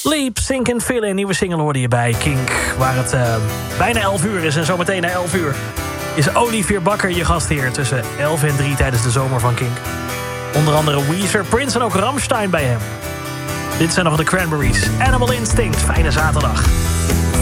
Leap, Sink and Fill In, nieuwe single hoorde je bij Kink. Waar het bijna 11 uur is en zometeen na 11 uur... is Olivier Bakker je gastheer tussen 11 en 3 tijdens de zomer van Kink. Onder andere Weezer, Prince en ook Rammstein bij hem. Dit zijn nog de Cranberries. Animal Instinct, fijne zaterdag.